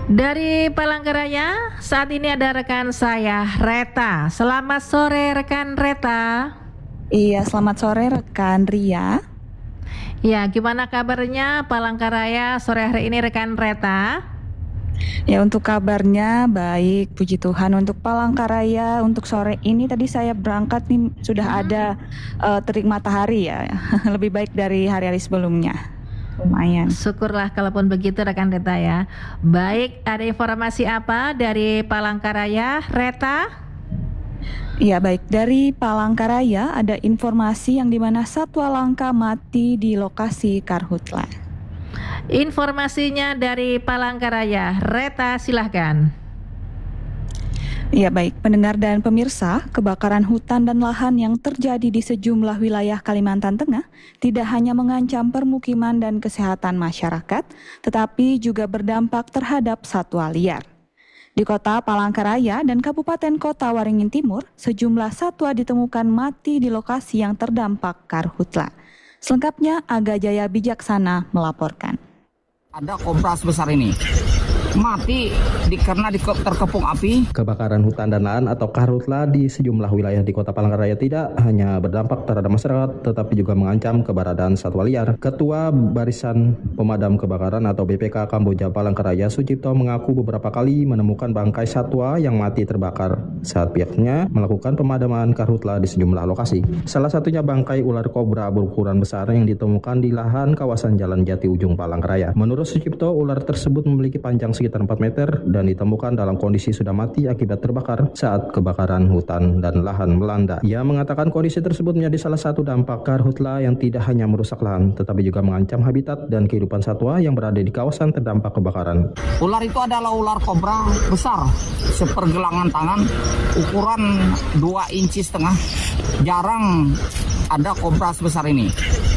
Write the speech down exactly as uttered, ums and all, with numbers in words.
Dari Palangkaraya, saat ini ada rekan saya, Reta. Selamat sore rekan Reta. Iya, selamat sore rekan Ria. Ya, gimana kabarnya Palangkaraya sore hari ini rekan Reta? Ya, untuk kabarnya baik, puji Tuhan. Untuk Palangkaraya untuk sore ini tadi saya berangkat nih sudah Hmm. ada uh, terik matahari ya. Lebih baik dari hari-hari sebelumnya. Lumayan. Syukurlah kalaupun begitu rekan Reta ya. Baik, ada informasi apa dari Palangkaraya, Reta? Iya, baik, dari Palangkaraya ada informasi yang dimana satwa langka mati di lokasi karhutla. Informasinya dari Palangkaraya, Reta silahkan. Ya baik, pendengar dan pemirsa, kebakaran hutan dan lahan yang terjadi di sejumlah wilayah Kalimantan Tengah tidak hanya mengancam permukiman dan kesehatan masyarakat, tetapi juga berdampak terhadap satwa liar. Di kota Palangkaraya dan Kabupaten Kota Waringin Timur, sejumlah satwa ditemukan mati di lokasi yang terdampak karhutla. Selengkapnya Aga Jaya Bijaksana melaporkan. Ada kobra sebesar ini mati di, karena di, terkepung api. Kebakaran hutan dan lahan atau karhutla di sejumlah wilayah di Kota Palangkaraya tidak hanya berdampak terhadap masyarakat, tetapi juga mengancam keberadaan satwa liar. Ketua Barisan Pemadam Kebakaran atau B P K Kamboja Palangkaraya, Sucipto, mengaku beberapa kali menemukan bangkai satwa yang mati terbakar saat pihaknya melakukan pemadaman karhutla di sejumlah lokasi. Salah satunya bangkai ular kobra berukuran besar yang ditemukan di lahan kawasan Jalan Jati Ujung Palangkaraya. Menurut Sucipto, ular tersebut memiliki panjang sekitar empat meter dan ditemukan dalam kondisi sudah mati akibat terbakar saat kebakaran hutan dan lahan melanda. Ia mengatakan kondisi tersebut menjadi salah satu dampak karhutla yang tidak hanya merusak lahan, tetapi juga mengancam habitat dan kehidupan satwa yang berada di kawasan terdampak kebakaran. Ular itu adalah ular kobra besar, sepergelangan tangan, ukuran dua inci setengah. Jarang ada kobra sebesar ini.